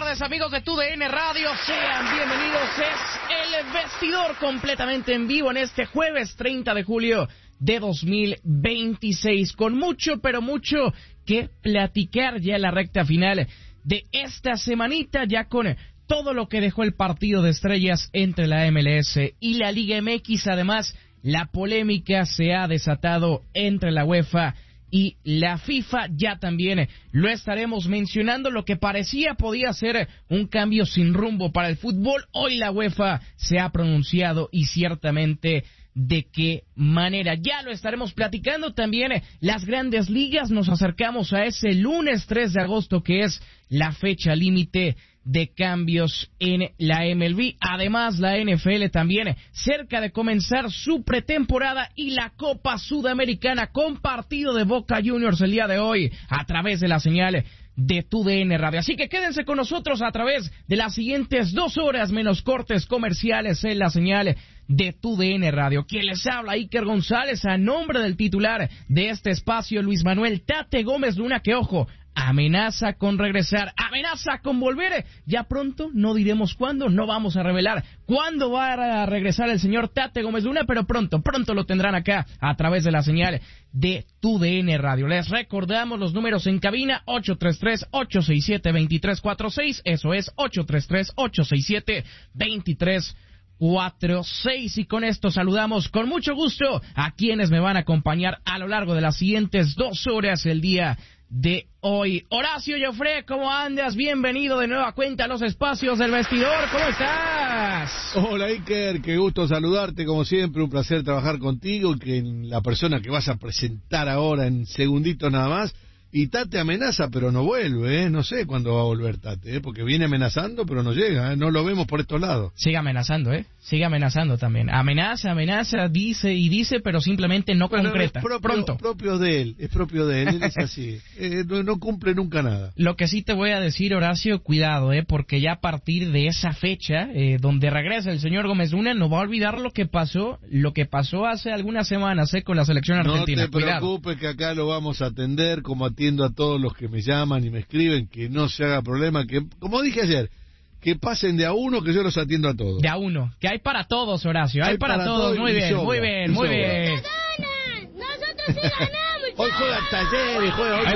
tardes, amigos de TUDN Radio, sean bienvenidos. Es el vestidor completamente en vivo en este jueves 30 de julio de 2026, con mucho, pero mucho que platicar ya en la recta final de esta semanita, ya con todo lo que dejó el partido de estrellas entre la MLS y la Liga MX. Además, la polémica se ha desatado entre la UEFA y la FIFA. Ya también lo estaremos mencionando. Lo que parecía podía ser un cambio sin rumbo para el fútbol, hoy la UEFA se ha pronunciado, y ciertamente de qué manera. Ya lo estaremos platicando. También las grandes ligas. Nos acercamos a ese lunes 3 de agosto que es la fecha límite de cambios en la MLB. Además, la NFL también cerca de comenzar su pretemporada, y la Copa Sudamericana con partido de Boca Juniors el día de hoy a través de la señal de TUDN Radio. Así que quédense con nosotros a través de las siguientes 2 horas menos cortes comerciales en la señal de TUDN Radio. Quien les habla, Iker González, a nombre del titular de este espacio, Luis Manuel Tate Gómez Luna, que ojo, amenaza con regresar, amenaza con volver. Ya pronto, no diremos cuándo, no vamos a revelar cuándo va a regresar el señor Tate Gómez Luna, pero pronto lo tendrán acá a través de la señal de TUDN Radio. Les recordamos los números en cabina: 833-867-2346, eso es 833-867-2346. Y con esto saludamos con mucho gusto a quienes me van a acompañar a lo largo de las siguientes 2 horas el día de hoy. Horacio Joffre, ¿cómo andas? Bienvenido de nueva cuenta a los espacios del vestidor. ¿Cómo estás? Hola, Iker, qué gusto saludarte, como siempre, un placer trabajar contigo, y que la persona que vas a presentar ahora en segunditos nada más. Y Tate amenaza, pero no vuelve, no sé cuándo va a volver Tate, porque viene amenazando, pero no llega, no lo vemos por estos lados. Sigue amenazando, sigue amenazando también. Amenaza, dice y dice, pero simplemente no concreta. Es propio de él, él es así, no cumple nunca nada. Lo que sí te voy a decir, Horacio, cuidado, porque ya a partir de esa fecha, donde regresa el señor Gómez Luna, no va a olvidar lo que pasó hace algunas semanas, con la selección argentina. No te preocupes, que acá lo vamos a atender, como atiendo a todos los que me llaman y me escriben, que no se haga problema, que, como dije ayer, que pasen de a uno, que yo los atiendo a todos. De a uno, que hay para todos, Horacio, hay para todos. Muy bien. ¡Nosotros sí ganamos! Hoy juega Talleres,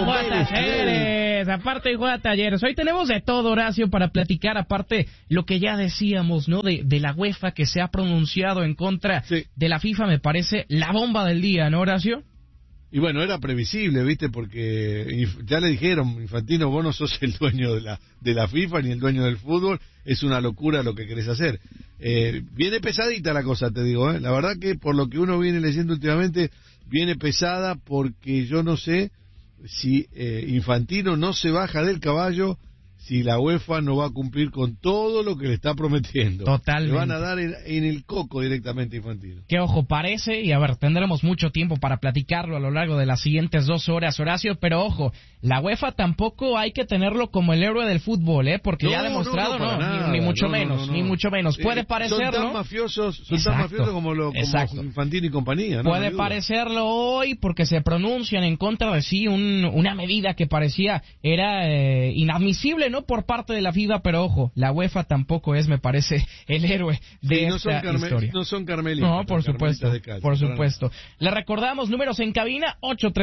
aparte hoy juega Talleres. Hoy tenemos de todo, Horacio, para platicar, aparte lo que ya decíamos, ¿no? De la UEFA, que se ha pronunciado en contra de la FIFA. Me parece la bomba del día, ¿no, Horacio? Y bueno, era previsible, ¿viste? Porque ya le dijeron, Infantino, vos no sos el dueño de la FIFA ni el dueño del fútbol, es una locura lo que querés hacer. Viene pesadita la cosa, te digo, La verdad que por lo que uno viene leyendo últimamente, viene pesada, porque yo no sé si Infantino no se baja del caballo, si la UEFA no va a cumplir con todo lo que le está prometiendo. Totalmente. Le van a dar en el coco directamente a Infantino. Que ojo, parece, y a ver, tendremos mucho tiempo para platicarlo a lo largo de las siguientes 2 horas, Horacio, pero ojo, la UEFA tampoco hay que tenerlo como el héroe del fútbol, porque ya ha demostrado, ni mucho menos. Puede parecerlo. Son tan mafiosos como Infantino y compañía. Puede parecerlo hoy, porque se pronuncian en contra de una medida que parecía era inadmisible, ¿no? Por parte de la FIFA, pero ojo, la UEFA tampoco es, me parece, el héroe de esta historia. No son carmelitas. No, por supuesto. Le recordamos números en cabina: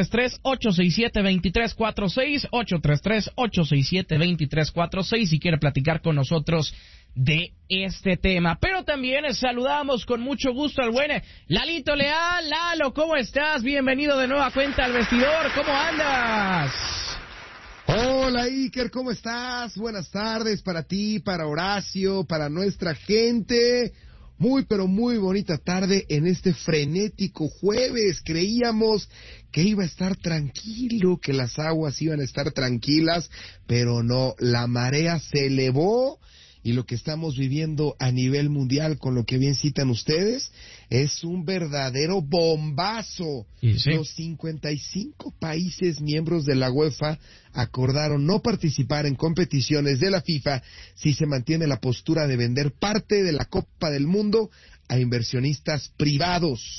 833-867-2346, 833-867-2346, si quiere platicar con nosotros de este tema. Pero también saludamos con mucho gusto al buen Lalito Leal. Lalo, ¿cómo estás? Bienvenido de nueva cuenta al vestidor. ¿Cómo andas? Hola, Iker, ¿cómo estás? Buenas tardes para ti, para Horacio, para nuestra gente. Muy, pero muy bonita tarde en este frenético jueves. Creíamos que iba a estar tranquilo, que las aguas iban a estar tranquilas, pero no, la marea se elevó. Y lo que estamos viviendo a nivel mundial, con lo que bien citan ustedes, es un verdadero bombazo. Sí. Los 55 países miembros de la UEFA acordaron no participar en competiciones de la FIFA si se mantiene la postura de vender parte de la Copa del Mundo a inversionistas privados.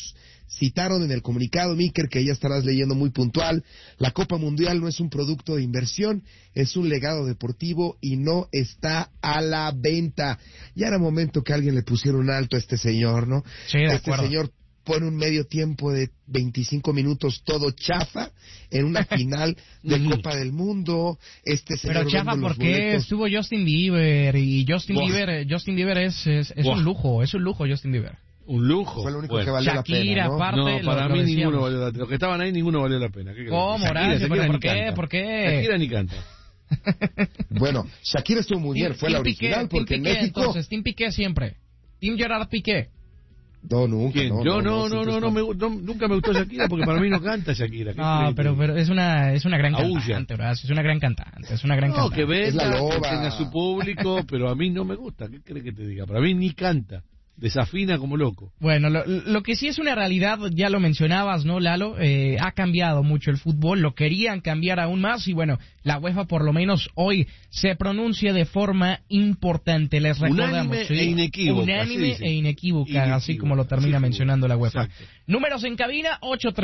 citaron en el comunicado, Miker, que ya estarás leyendo muy puntual, la Copa Mundial no es un producto de inversión, es un legado deportivo y no está a la venta. Ya era momento que alguien le pusiera un alto a este señor, ¿no? Sí, de este acuerdo. señor pone un medio tiempo de 25 minutos todo chafa en una final de Copa del Mundo. Este señor Pero chafa, vende los porque boletos. estuvo Justin Bieber y Justin Bieber es un lujo, Justin Bieber. Un lujo. Fue lo único Bueno. que valió Shakira, la pena, ¿no? aparte, No, para lo mí decíamos. ninguno valió la pena. Los que estaban ahí, ninguno valió la pena. ¿Qué ¿Cómo, crees? Horacio? ¿Pero por ni qué? canta. ¿Por qué? Shakira ni canta. Bueno, Shakira estuvo muy bien, fue la original, porque en México... Entonces, Team Piqué siempre. Team Gerard Piqué. No, nunca. ¿Quién? No, Yo nunca me gustó Shakira porque para mí no canta Shakira. No, pero es una gran Aúlla. cantante, Horacio, es una gran cantante, es una gran No, cantante. que venda, Es la loba. que tenga su público, pero a mí no me gusta. ¿Qué crees que te diga? Para mí ni canta. Desafina como loco. Bueno, lo que sí es una realidad, ya lo mencionabas, ¿no, Lalo? Ha cambiado mucho el fútbol, lo querían cambiar aún más y bueno, la UEFA por lo menos hoy se pronuncia de forma importante, les recordamos. Unánime e inequívoca. Unánime Sí, e inequívoca, inequívoca. así como lo termina Sí, mencionando la UEFA. exacto. Números en cabina,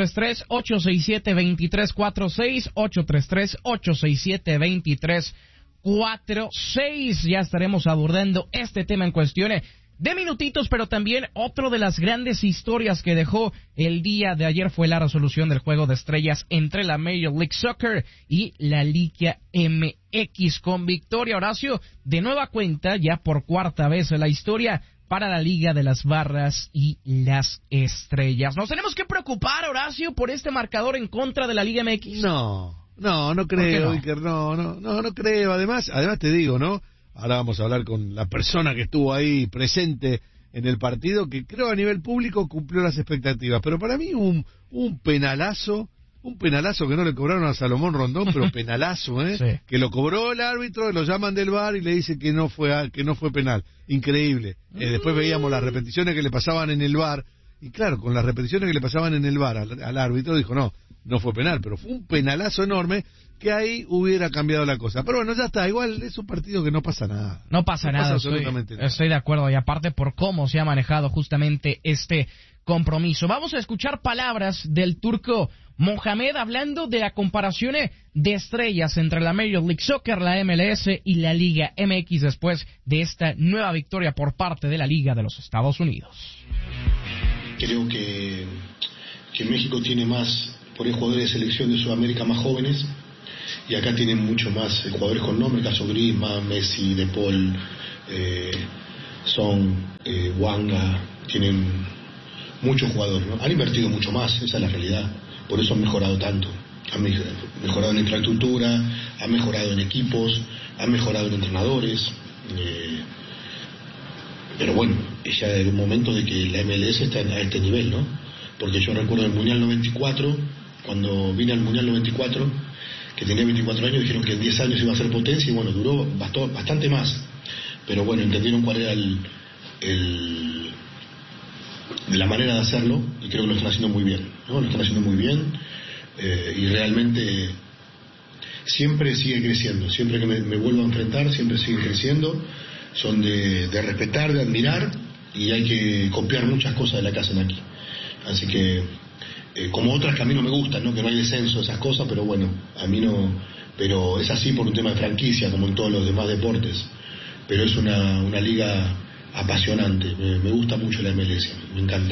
833-867-2346, 833-867-2346. Ya estaremos abordando este tema en cuestión de minutitos, pero también otro de las grandes historias que dejó el día de ayer fue la resolución del juego de estrellas entre la Major League Soccer y la Liga MX, con victoria, Horacio, de nueva cuenta, ya por cuarta vez en la historia, para la Liga de las Barras y las Estrellas. ¿Nos tenemos que preocupar, Horacio, por este marcador en contra de la Liga MX? No ¿Por qué creo, no? Iker, no creo. Además te digo, ¿no? Ahora vamos a hablar con la persona que estuvo ahí presente en el partido, que creo a nivel público cumplió las expectativas. Pero para mí un penalazo que no le cobraron a Salomón Rondón, pero penalazo, Sí. que lo cobró el árbitro, lo llaman del VAR y le dice que no fue penal. Increíble. Después veíamos las repeticiones que le pasaban en el VAR, y claro, con las repeticiones que le pasaban en el VAR al árbitro dijo no fue penal, pero fue un penalazo enorme que ahí hubiera cambiado la cosa. Pero bueno, ya está, igual es un partido que no pasa nada. No pasa nada, absolutamente nada. estoy de acuerdo, y aparte por cómo se ha manejado justamente este compromiso. Vamos a escuchar palabras del turco Mohamed hablando de la comparación de estrellas entre la Major League Soccer, la MLS y la Liga MX después de esta nueva victoria por parte de la Liga de los Estados Unidos. Creo que México tiene más, por ahí, jugadores de selección de Sudamérica más jóvenes, y acá tienen mucho más jugadores con nombre, caso Griezmann, Messi, De Paul, Son, Wanga, tienen muchos jugadores, ¿no? Han invertido mucho más, esa es la realidad, por eso han mejorado tanto. Han mejorado en infraestructura, han mejorado en equipos, han mejorado en entrenadores, pero bueno, ya era un momento de que la MLS está a este nivel, ¿no? Porque yo recuerdo el Mundial 94, cuando vine al Mundial 94, que tenía 24 años, dijeron que en 10 años iba a ser potencia, y bueno, duró bastante más, pero bueno, entendieron cuál era la manera de hacerlo, y creo que lo están haciendo muy bien, ¿no? Lo están haciendo muy bien, y realmente siempre sigue creciendo, siempre que me vuelvo a enfrentar, siempre sigue creciendo, son de respetar, de admirar, y hay que copiar muchas cosas de la que hacen aquí. Así que, como otras que a mí no me gustan, ¿no? Que no hay descenso, esas cosas, pero bueno, a mí no, pero es así por un tema de franquicia, como en todos los demás deportes, pero es una liga apasionante, me gusta mucho la MLS, me encanta.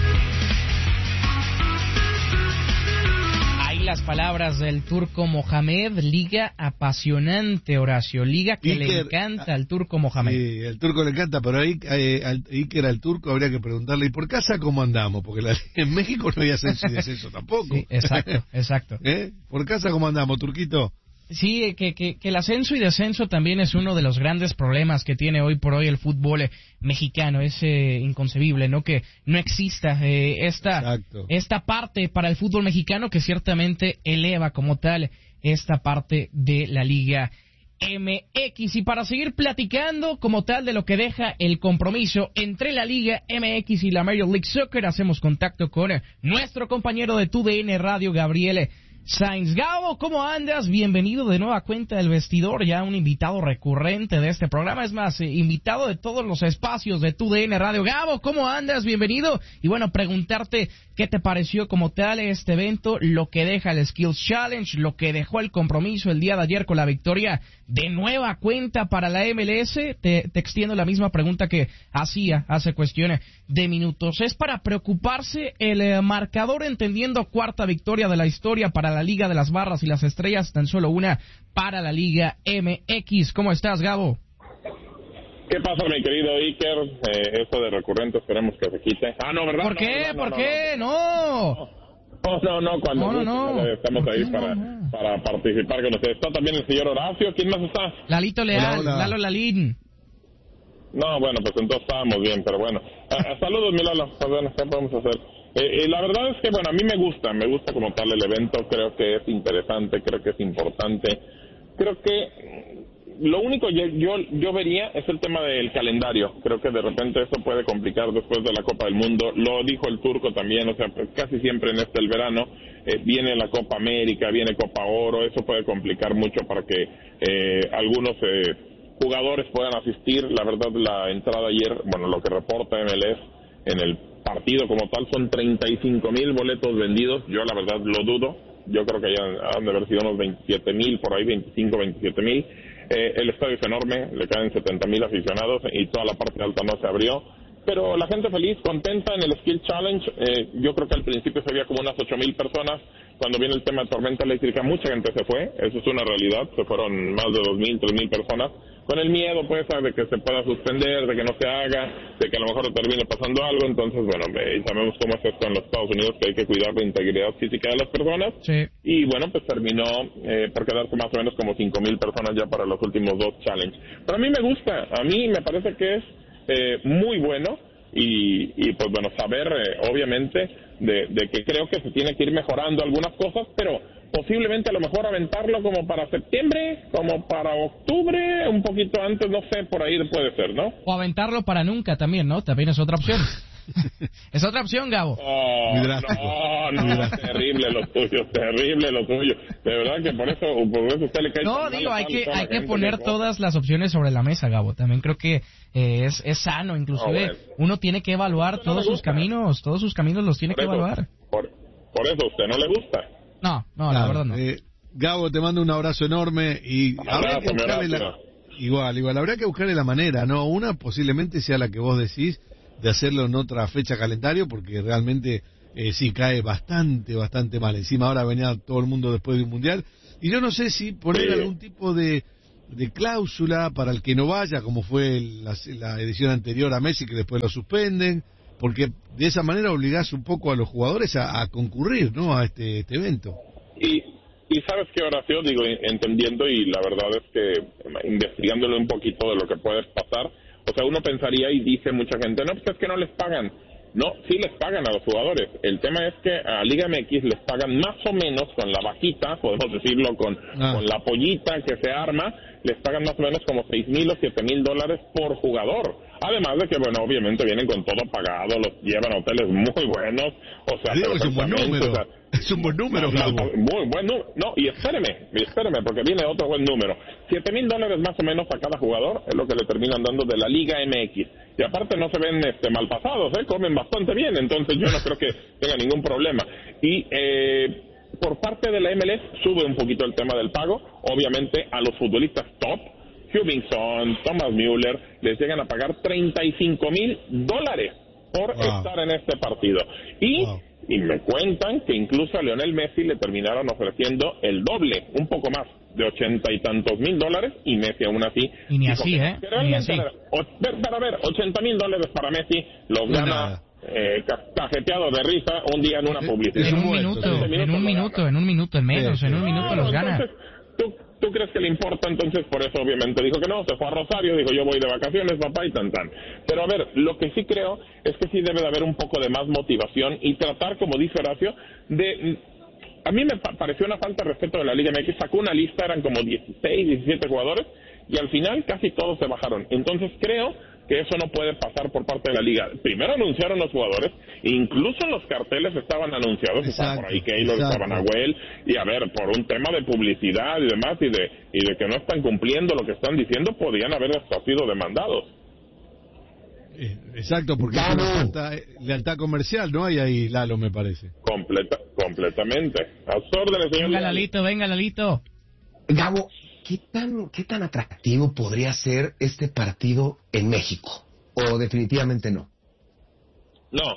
Las palabras del turco Mohamed, liga apasionante, Horacio, liga que le encanta al turco Mohamed. Sí, el turco le encanta, pero ahí Iker al turco habría que preguntarle, ¿y por casa cómo andamos? Porque en México no hay ascenso y descenso tampoco. Sí, exacto. ¿Por casa cómo andamos, turquito? Sí, que el ascenso y descenso también es uno de los grandes problemas que tiene hoy por hoy el fútbol mexicano. Es inconcebible, ¿no? Que no exista esta parte para el fútbol mexicano que ciertamente eleva como tal esta parte de la Liga MX. Y para seguir platicando como tal de lo que deja el compromiso entre la Liga MX y la Major League Soccer, hacemos contacto con nuestro compañero de TUDN Radio, Gabriel Sainz. Gabo, ¿cómo andas? Bienvenido de nueva cuenta del vestidor, ya un invitado recurrente de este programa, es más, invitado de todos los espacios de TUDN Radio. Gabo, ¿cómo andas? Bienvenido. Y bueno, preguntarte qué te pareció como tal este evento, lo que deja el Skills Challenge, lo que dejó el compromiso el día de ayer con la victoria de nueva cuenta para la MLS. Te extiendo la misma pregunta que hacía hace cuestión de minutos. ¿Es para preocuparse el marcador, entendiendo cuarta victoria de la historia para la Liga de las Barras y las Estrellas, tan solo una para la Liga MX? ¿Cómo estás, Gabo? ¿Qué pasa, mi querido Iker? Eso de recurrente esperemos que se quite. Ah, no, ¿verdad? ¿Por qué? No, ¿Por qué? No. Cuando estamos ahí para participar con ustedes. Está también el señor Horacio. ¿Quién más está? Lalito Leal, hola. Lalo Lalín. No, bueno, pues entonces estábamos bien, pero bueno. Saludos, mi Lalo. Pues bueno, ¿qué podemos hacer? La verdad es que, bueno, a mí me gusta como tal el evento. Creo que es interesante, creo que es importante. Creo que lo único yo vería es el tema del calendario. Creo que de repente eso puede complicar después de la Copa del Mundo. Lo dijo el Turco también, o sea, pues casi siempre en el verano viene la Copa América, viene Copa Oro. Eso puede complicar mucho para que algunos jugadores puedan asistir. La verdad, la entrada ayer, bueno, lo que reporta MLS en el partido como tal son 35,000 boletos vendidos. Yo la verdad lo dudo. Yo creo que ya han de haber sido unos 27,000, por ahí 27,000. El estadio es enorme, le caen 70,000 aficionados y toda la parte alta no se abrió. Pero la gente feliz, contenta en el Skill Challenge. Yo creo que al principio se veía como unas 8,000 personas. Cuando viene el tema de tormenta eléctrica, mucha gente se fue. Eso es una realidad. Se fueron más de 2,000, 3,000 personas. Con el miedo, pues, de que se pueda suspender, de que no se haga, de que a lo mejor termine pasando algo. Entonces, bueno, sabemos cómo es esto en los Estados Unidos, que hay que cuidar la integridad física de las personas. Sí. Y bueno, pues terminó por quedarse más o menos como 5,000 personas ya para los últimos dos challenges. Pero a mí me gusta. A mí me parece que es muy bueno y pues bueno, saber obviamente de que creo que se tiene que ir mejorando algunas cosas, pero posiblemente a lo mejor aventarlo como para septiembre, como para octubre, un poquito antes, no sé, por ahí puede ser, ¿no? O aventarlo para nunca también, ¿no? También es otra opción. Es otra opción, Gabo. No, terrible lo tuyo. De verdad que por eso usted le cae. No, digo, hay que poner todas las opciones sobre la mesa, Gabo. También creo que es sano, inclusive uno tiene que evaluar todos sus caminos los tiene que evaluar. Por eso, ¿usted no le gusta? No, la verdad no. Gabo, te mando un abrazo enorme y habrá que buscarle igual, habrá que buscarle la manera, ¿no? Una posiblemente sea la que vos decís, de hacerlo en otra fecha calendario, porque realmente sí cae bastante mal. Encima ahora venía todo el mundo después de un mundial, y yo no sé si poner algún tipo de cláusula para el que no vaya, como fue la edición anterior a Messi, que después lo suspenden, porque de esa manera obligás un poco a los jugadores a concurrir, ¿no?, a este evento. Y sabes qué, Horacio, digo, entendiendo, y la verdad es que investigándolo un poquito de lo que puede pasar, o sea, uno pensaría y dice mucha gente, no, pues es que no les pagan. No, sí les pagan a los jugadores. El tema es que a Liga MX les pagan más o menos con la vaquita, podemos decirlo, con la pollita que se arma, les pagan más o menos como 6,000 o 7,000 dólares por jugador. Además de que, bueno, obviamente vienen con todo pagado, los llevan a hoteles muy buenos, o sea, es un buen número. Es un buen número, Gabo. Muy buen número. No, y espéreme, porque viene otro buen número. 7,000 dólares más o menos a cada jugador es lo que le terminan dando de la Liga MX. Y aparte no se ven mal pasados, comen bastante bien, entonces yo no creo que tenga ningún problema. Y por parte de la MLS sube un poquito el tema del pago. Obviamente a los futbolistas top, Hubinson, Thomas Müller, les llegan a pagar 35,000 dólares por estar en este partido. Y me cuentan que incluso a Lionel Messi le terminaron ofreciendo el doble, un poco más, de 80 y tantos mil dólares, y Messi aún así... Y ni así, Ni así. Para ver, 80,000 dólares para Messi los gana cajeteado de risa un día en una publicidad. En un minuto, en menos, los gana. Entonces, ¿tú crees que le importa? Entonces, por eso obviamente dijo que no, se fue a Rosario, dijo yo voy de vacaciones, papá, y tan. Pero a ver, lo que sí creo es que sí debe de haber un poco de más motivación y tratar, como dice Horacio, a mí me pareció una falta de respeto de la Liga MX. Sacó una lista, eran como 16, 17 jugadores, y al final casi todos se bajaron. Entonces creo que eso no puede pasar por parte de la liga. Primero anunciaron los jugadores, incluso en los carteles estaban anunciados, estaba por ahí Keylor, estaba Nahuel, y a ver, por un tema de publicidad y demás, y de que no están cumpliendo lo que están diciendo, podían haber hasta sido demandados. Exacto, porque es una lealtad comercial, ¿no? Hay ahí, Lalo, me parece. Completamente. A sus órdenes, señor. Venga, Lalito. Gabo, ¿qué tan atractivo podría ser este partido en México? ¿O definitivamente no? No.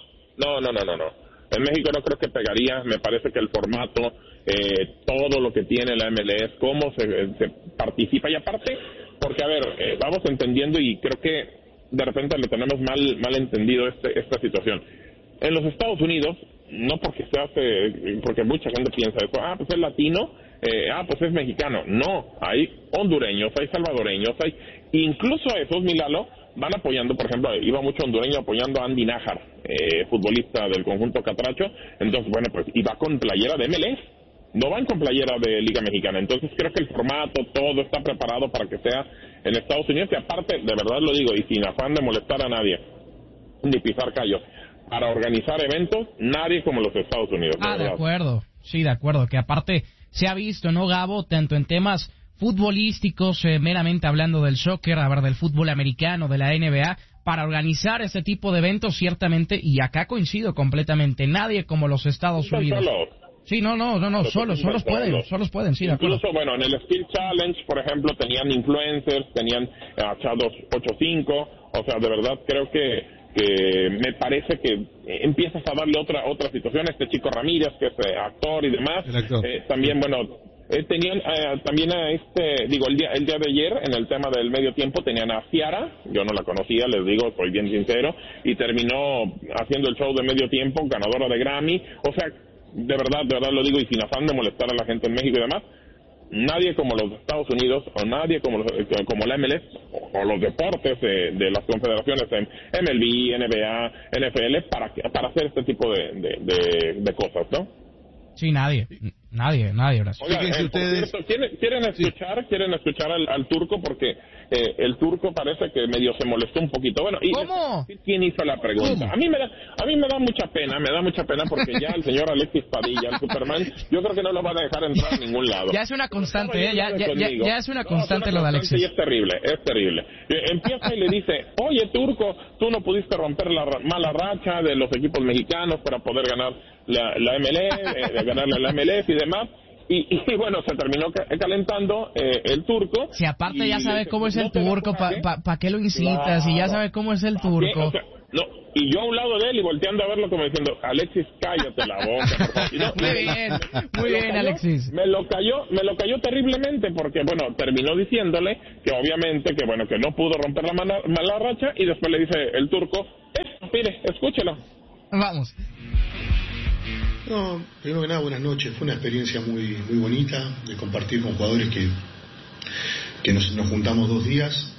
En México no creo que pegaría. Me parece que el formato, todo lo que tiene la MLS, cómo se participa. Y aparte, porque, a ver, vamos entendiendo y creo que de repente le tenemos mal entendido esta situación. En los Estados Unidos, no porque porque mucha gente piensa eso, pues es latino, pues es mexicano. No, hay hondureños, hay salvadoreños, hay incluso a esos, Milalo, van apoyando. Por ejemplo, iba mucho hondureño apoyando a Andy Nájar, futbolista del conjunto Catracho. Entonces, bueno, pues iba con playera de MLS, no van con playera de Liga Mexicana. Entonces creo que el formato, todo está preparado para que sea en Estados Unidos, y aparte, de verdad lo digo, y sin afán de molestar a nadie, ni pisar callos, para organizar eventos, nadie como los Estados Unidos. De acuerdo, sí, de acuerdo, que aparte se ha visto, ¿no, Gabo? Tanto en temas futbolísticos, meramente hablando del soccer, a ver, del fútbol americano, de la NBA, para organizar ese tipo de eventos, ciertamente, y acá coincido completamente, nadie como los Estados Unidos. Sí, no, solos pueden, sí, de acuerdo. Incluso, bueno, en el Steel Challenge, por ejemplo, tenían influencers, tenían achados 8-5, o sea, de verdad creo que me parece que empiezas a darle otra situación. Este Chico Ramírez, que es actor y demás, también, bueno, tenían también a el día de ayer, en el tema del medio tiempo, tenían a Ciara, yo no la conocía, les digo, soy bien sincero, y terminó haciendo el show de medio tiempo, ganadora de Grammy, o sea, de verdad lo digo, y sin afán de molestar a la gente en México y demás, nadie como los Estados Unidos, o nadie como la MLS, o los deportes de las confederaciones en MLB, NBA, NFL, para hacer este tipo de cosas, ¿no? Sí, nadie, Horacio. Oigan, ustedes... por cierto, ¿quieren escuchar al turco? Porque el turco parece que medio se molestó un poquito. Bueno, y ¿cómo? ¿Quién hizo la pregunta? A mí me da mucha pena porque ya el señor Alexis Padilla, el Superman, yo creo que no lo van a dejar entrar a ningún lado. Ya es una constante, ya es una constante lo de Alexis. Y es terrible. Empieza y le dice, oye, turco, tú no pudiste romper la mala racha de los equipos mexicanos para poder ganar la MLS, ganarle la MLS y demás. Y bueno, se terminó calentando el turco. Si aparte ya sabe cómo es el turco, ¿para qué lo incitas? Si ya sabe cómo es el turco. O sea, no, y yo a un lado de él y volteando a verlo como diciendo, Alexis, cállate la boca. Muy bien, Alexis. Me lo cayó terriblemente porque, bueno, terminó diciéndole que obviamente que no pudo romper la mala racha, y después le dice el turco, mire, escúchelo. Vamos. No, primero que nada, buenas noches. Fue una experiencia muy bonita de compartir con jugadores que nos juntamos 2 días.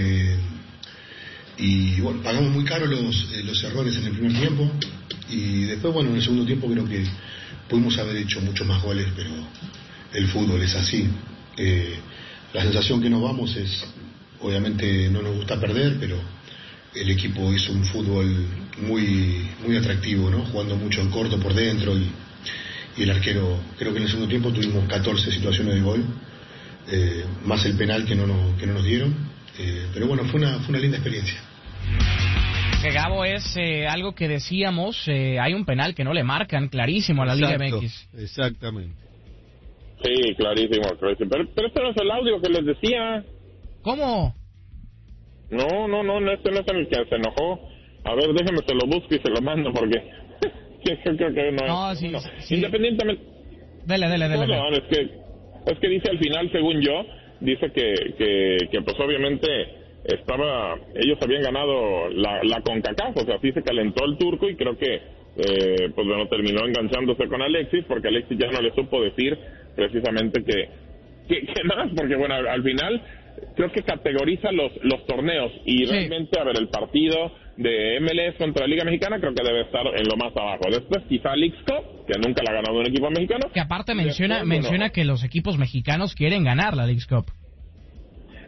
Y bueno, pagamos muy caro los errores en el primer tiempo. Y después, bueno, en el segundo tiempo creo que pudimos haber hecho muchos más goles, pero el fútbol es así. La sensación que nos vamos es, obviamente no nos gusta perder, pero el equipo hizo un fútbol muy atractivo, ¿no? Jugando mucho en corto por dentro, y el arquero, creo que en el segundo tiempo tuvimos 14 situaciones de gol, más el penal que no nos dieron, pero bueno, fue una linda experiencia. Que Gabo, es algo que decíamos, hay un penal que no le marcan clarísimo a la Liga MX. Exactamente. Sí, clarísimo. Pero este no es el audio que les decía. ¿Cómo? No, este no es el que se enojó. A ver, déjame, se lo busco y se lo mando porque creo que no es. No, sí. Independientemente. Dele. No, es que dice al final, según yo, dice que pues obviamente ellos habían ganado la CONCACAF, o sea, sí se calentó el turco, y creo que pues bueno, terminó enganchándose con Alexis, porque Alexis ya no le supo decir precisamente que más, porque bueno, al final creo que categoriza los torneos, y realmente, a ver, el partido de MLS contra la Liga Mexicana creo que debe estar en lo más abajo. Después quizá Leagues Cup, que nunca la ha ganado un equipo mexicano. Que aparte menciona que los equipos mexicanos quieren ganar la Leagues Cup.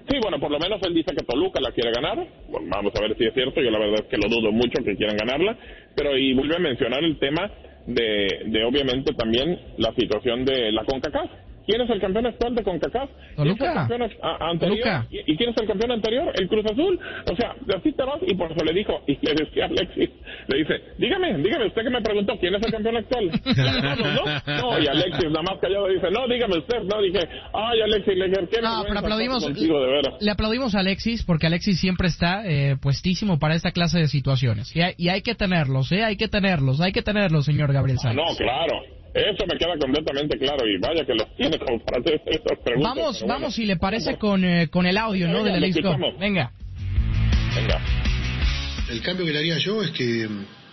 Sí, bueno, por lo menos él dice que Toluca la quiere ganar. Bueno, vamos a ver si es cierto. Yo la verdad es que lo dudo mucho que quieran ganarla. Pero y vuelve a mencionar el tema de obviamente también la situación de la CONCACAF. ¿Quién es el campeón actual de CONCACAF? Toluca. Anterior? ¿Y quién es el campeón anterior? El Cruz Azul. O sea, así te vas, y por eso le dijo, y le decía a Alexis, le dice, dígame, usted que me preguntó, ¿quién es el campeón actual? No, y Alexis nada más callado dice, no, dígame usted, no, dije, ay, Alexis, le dije, ¿qué no, pero contigo, le aplaudimos a Alexis, porque Alexis siempre está puestísimo para esta clase de situaciones, y hay que tenerlos, señor Gabriel Sainz. No, claro. Eso me queda completamente claro, y vaya que los tiene como para hacer estas preguntas. Vamos, si le parece, con el audio, ¿no? De la Leagues Cup. Venga. El cambio que le haría yo es que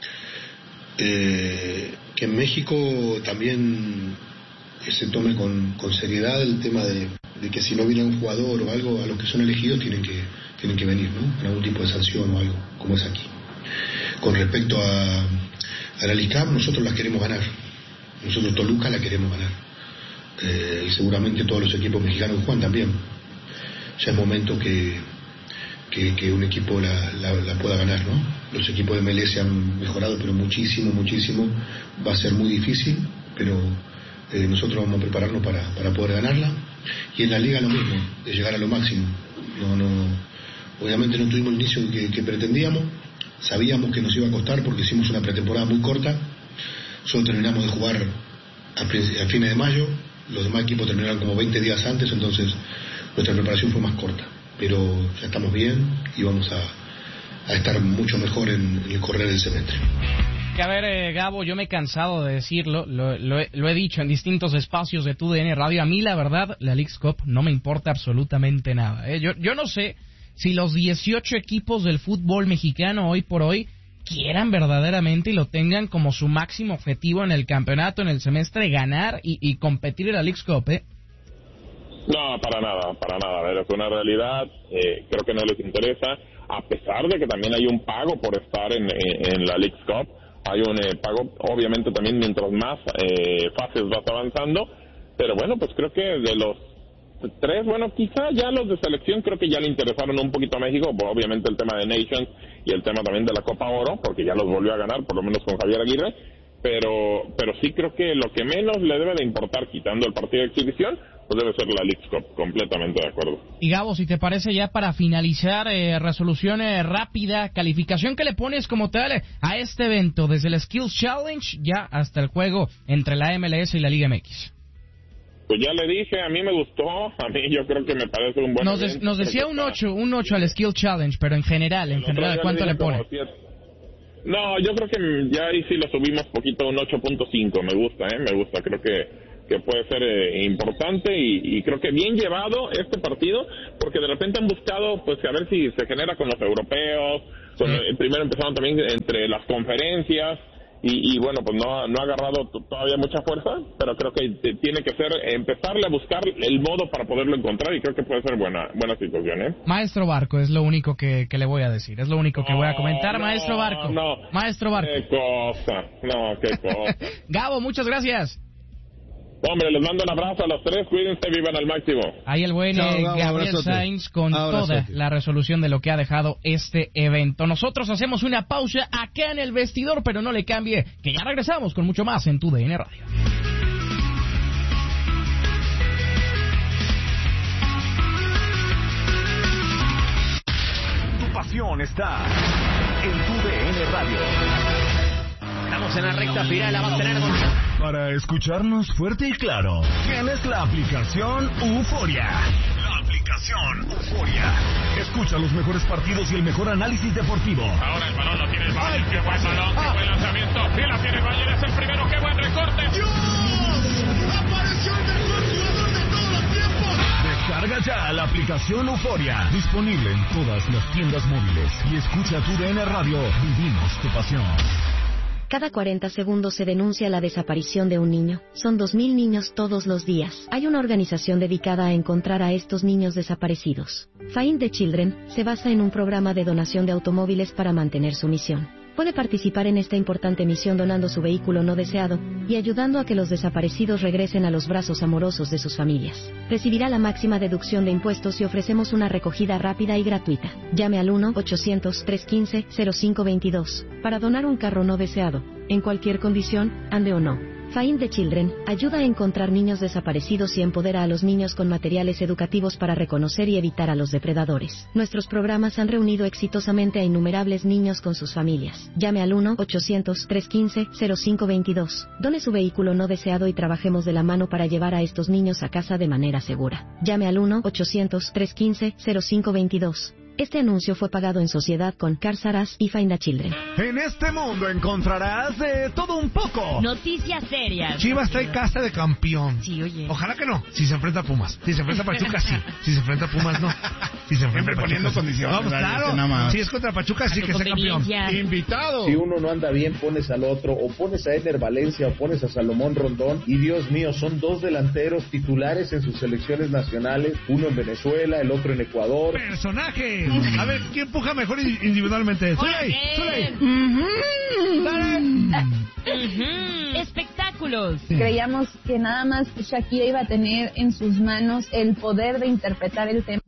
en México también se tome con seriedad el tema de que si no viene un jugador o algo, a los que son elegidos tienen que venir, ¿no? Con algún tipo de sanción o algo, como es aquí. Con respecto a la Leagues Cup, nosotros las queremos ganar. Nosotros Toluca la queremos ganar, y seguramente todos los equipos mexicanos juegan también. Ya es momento que un equipo la pueda ganar, ¿no? Los equipos de MLS han mejorado, pero muchísimo. Va a ser muy difícil, pero nosotros vamos a prepararnos para poder ganarla. Y en la liga lo mismo, de llegar a lo máximo. Obviamente no tuvimos el inicio que pretendíamos, sabíamos que nos iba a costar porque hicimos una pretemporada muy corta. Solo terminamos de jugar a fines de mayo, los demás equipos terminaron como 20 días antes, entonces nuestra preparación fue más corta, pero ya estamos bien y vamos a estar mucho mejor en el correr del semestre. A ver, Gabo, yo me he cansado de decirlo, lo he dicho en distintos espacios de TUDN Radio, a mí la verdad, la Leagues Cup no me importa absolutamente nada. Yo no sé si los 18 equipos del fútbol mexicano hoy por hoy quieran verdaderamente y lo tengan como su máximo objetivo en el campeonato, en el semestre, ganar y competir en la Leagues Cup, No, para nada. A ver, es una realidad, creo que no les interesa, a pesar de que también hay un pago por estar en la Leagues Cup, hay un pago, obviamente también mientras más fases vas avanzando, pero bueno, pues creo que de los tres, bueno, quizá ya los de selección creo que ya le interesaron un poquito a México, obviamente el tema de Nations y el tema también de la Copa Oro, porque ya los volvió a ganar, por lo menos con Javier Aguirre, pero sí creo que lo que menos le debe de importar, quitando el partido de exhibición, pues debe ser la Leagues Cup, completamente de acuerdo. Y Gabo, si te parece, ya para finalizar, resolución rápida, calificación que le pones como tal a este evento, desde el Skills Challenge ya hasta el juego entre la MLS y la Liga MX. Pues ya le dije, a mí me gustó, a mí yo creo que me parece un buen evento. Nos decía un 8 al Skill Challenge, pero en general, ¿cuánto le pone? No, yo creo que ya ahí sí lo subimos poquito, un 8.5, me gusta, creo que puede ser importante y creo que bien llevado este partido, porque de repente han buscado, pues a ver si se genera con los europeos, primero empezaron también entre las conferencias, y bueno, pues no ha agarrado todavía mucha fuerza, pero creo que tiene que ser empezarle a buscar el modo para poderlo encontrar, y creo que puede ser buena situación, Maestro Barco, es lo único que le voy a decir, es lo único que voy a comentar. Maestro Barco. Maestro Barco. Qué cosa. Gabo, muchas gracias. Hombre, les mando un abrazo a los tres, cuídense, vivan al máximo. Ahí el buen Gabriel Sainz con toda la resolución de lo que ha dejado este evento. Nosotros hacemos una pausa acá en el vestidor, pero no le cambie, que ya regresamos con mucho más en TUDN Radio. Tu pasión está en TUDN Radio. Estamos en la recta final, la va a tener Para escucharnos fuerte y claro, tienes la aplicación Euforia. La aplicación Euforia. Escucha los mejores partidos y el mejor análisis deportivo. Ahora el balón lo tiene el Bayern, qué buen balón, qué buen lanzamiento. Y la tiene el Bayern, es el primero, qué buen recorte. ¡Dios! ¡Apareció el mejor jugador de todos los tiempos! Descarga ya la aplicación Euforia. Disponible en todas las tiendas móviles. Y escucha TUDN Radio. Vivimos tu pasión. Cada 40 segundos se denuncia la desaparición de un niño. Son 2.000 niños todos los días. Hay una organización dedicada a encontrar a estos niños desaparecidos. Find the Children se basa en un programa de donación de automóviles para mantener su misión. Puede participar en esta importante misión donando su vehículo no deseado y ayudando a que los desaparecidos regresen a los brazos amorosos de sus familias. Recibirá la máxima deducción de impuestos y ofrecemos una recogida rápida y gratuita. Llame al 1-800-315-0522 para donar un carro no deseado, en cualquier condición, ande o no. Find the Children ayuda a encontrar niños desaparecidos y empodera a los niños con materiales educativos para reconocer y evitar a los depredadores. Nuestros programas han reunido exitosamente a innumerables niños con sus familias. Llame al 1-800-315-0522. Done su vehículo no deseado y trabajemos de la mano para llevar a estos niños a casa de manera segura. Llame al 1-800-315-0522. Este anuncio fue pagado en sociedad con Cars R Us y Find the Children. En este mundo encontrarás de todo un poco. Noticias serias. Chivas trae casta de campeón. Sí, oye. Ojalá que no. Si se enfrenta a Pumas. Si se enfrenta a Pachuca, sí. Si se enfrenta a Pumas, no. Si se enfrenta a Pachuca, poniendo condiciones. No, pues, claro. Si es contra Pachuca, sí que sea campeón. Invitado. Si uno no anda bien, pones al otro. O pones a Eder Valencia o pones a Salomón Rondón. Y Dios mío, son dos delanteros titulares en sus selecciones nacionales. Uno en Venezuela, el otro en Ecuador. ¡Personaje! A ver, ¿quién empuja mejor individualmente? ¡Zuley! Espectáculos. Creíamos que nada más Shakira iba a tener en sus manos el poder de interpretar el tema.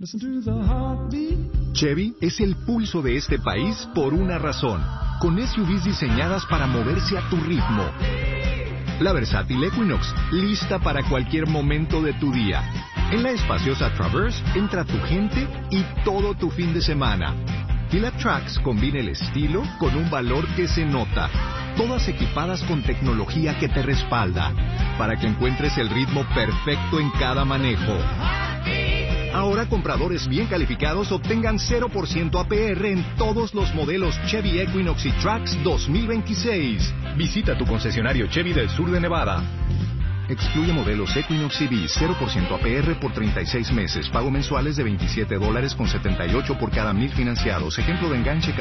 Chevy es el pulso de este país por una razón. Con SUVs diseñadas para moverse a tu ritmo. La versátil Equinox, lista para cualquier momento de tu día. En la espaciosa Traverse entra tu gente y todo tu fin de semana. Y la Trax combina el estilo con un valor que se nota. Todas equipadas con tecnología que te respalda, para que encuentres el ritmo perfecto en cada manejo. Ahora compradores bien calificados obtengan 0% APR en todos los modelos Chevy Equinox y Trax 2026. Visita tu concesionario Chevy del sur de Nevada. Excluye modelos Equinox EV, 0% APR por 36 meses. Pago mensuales de $27.78 por cada 1,000 financiados. Ejemplo de enganche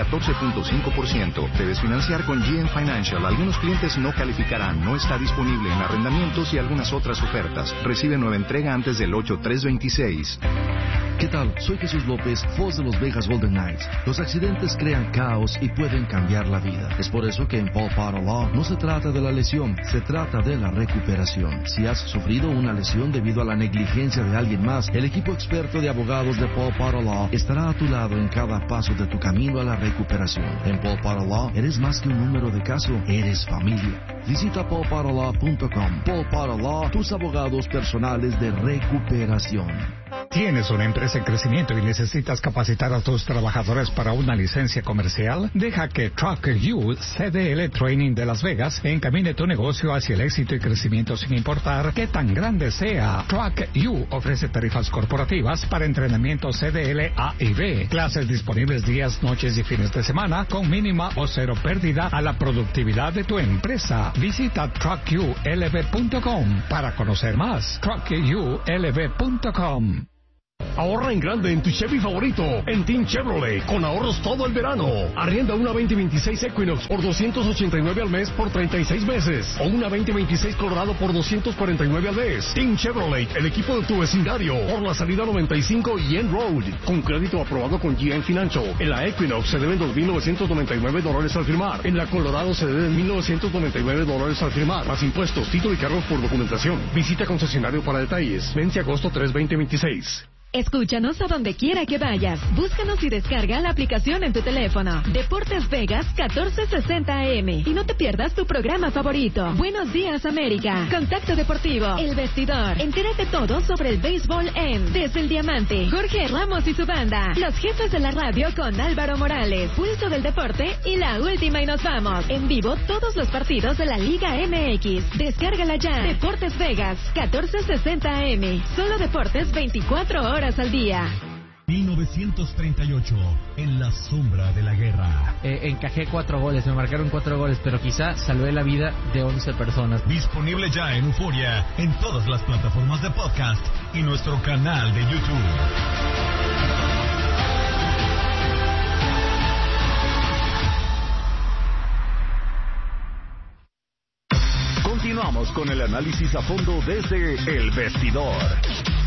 14.5%. Debes financiar con GM Financial. Algunos clientes no calificarán. No está disponible en arrendamientos y algunas otras ofertas. Recibe nueva entrega antes del 8/3/26. ¿Qué tal? Soy Jesús López, voz de los Vegas Golden Knights. Los accidentes crean caos y pueden cambiar la vida. Es por eso que en Paul Potter Law no se trata de la lesión, se trata de la recuperación. Si has sufrido una lesión debido a la negligencia de alguien más, el equipo experto de abogados de Paul Potter Law estará a tu lado en cada paso de tu camino a la recuperación. En Paul Potter Law eres más que un número de caso, eres familia. Visita paulpotterlaw.com. Paul Potter Law, tus abogados personales de recuperación. ¿Tienes una empresa en crecimiento y necesitas capacitar a tus trabajadores para una licencia comercial? Deja que Truck You CDL Training de Las Vegas encamine tu negocio hacia el éxito y crecimiento sin importar qué tan grande sea. Truck You ofrece tarifas corporativas para entrenamiento CDL A y B, clases disponibles días, noches y fines de semana con mínima o cero pérdida a la productividad de tu empresa. Visita truckyoulv.com para conocer más. truckyoulv.com. Ahorra en grande en tu Chevy favorito, en Team Chevrolet, con ahorros todo el verano. Arrienda una 2026 Equinox por $289 al mes por 36 meses. O una 2026 Colorado por $249 al mes. Team Chevrolet, el equipo de tu vecindario. Por la salida 95 y End Road. Con crédito aprobado con GM Financial. En la Equinox se deben $2,999 al firmar. En la Colorado se deben $1,999 al firmar. Más impuestos, título y cargos por documentación. Visita concesionario para detalles. Vence agosto 3, 2026. Escúchanos a donde quiera que vayas. Búscanos y descarga la aplicación en tu teléfono. Deportes Vegas 1460 AM. Y no te pierdas tu programa favorito. Buenos días, América. Contacto Deportivo. El Vestidor. Entérate todo sobre el béisbol en Desde el Diamante. Jorge Ramos y su banda. Los jefes de la radio con Álvaro Morales. Pulso del Deporte y la última y nos vamos. En vivo todos los partidos de la Liga MX. Descárgala ya. Deportes Vegas 1460 AM. Solo deportes 24 horas al día. 1938, en la sombra de la guerra. Encajé 4 goles, me marcaron 4 goles, pero quizá salvé la vida de 11 personas. Disponible ya en Euforia, en todas las plataformas de podcast y nuestro canal de YouTube. Continuamos con el análisis a fondo desde El Vestidor.